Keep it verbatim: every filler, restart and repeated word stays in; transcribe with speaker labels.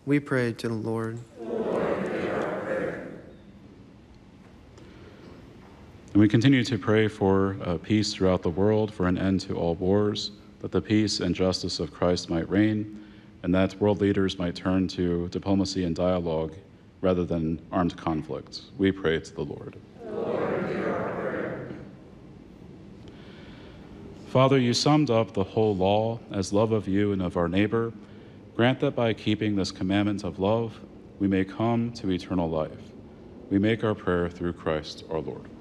Speaker 1: We pray to the Lord.
Speaker 2: And we continue to pray for uh, peace throughout the world, for an end to all wars, that the peace and justice of Christ might reign, and that world leaders might turn to diplomacy and dialogue rather than armed conflict. We pray to the Lord.
Speaker 3: Lord, hear our prayer.
Speaker 2: Father, you summed up the whole law as love of you and of our neighbor. Grant that by keeping this commandment of love, we may come to eternal life. We make our prayer through Christ our Lord.